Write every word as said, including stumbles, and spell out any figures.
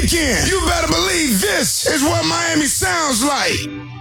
weekend. You better believe this is what Miami sounds like.